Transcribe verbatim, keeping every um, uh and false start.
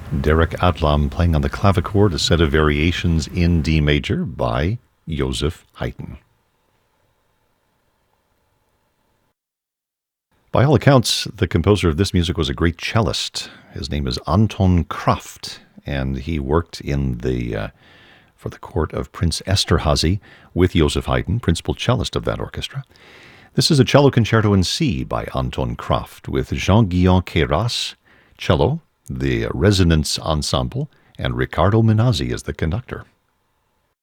Derek Adlam playing on the clavichord, a set of variations in D major by Joseph Haydn. By all accounts, the composer of this music was a great cellist. His name is Anton Kraft, and he worked in the uh, for the court of Prince Esterhazy with Joseph Haydn, principal cellist of that orchestra. This is a cello concerto in C by Anton Kraft with Jean-Guillaume Queyras, cello, the Resonance Ensemble, and Riccardo Minazzi as the conductor.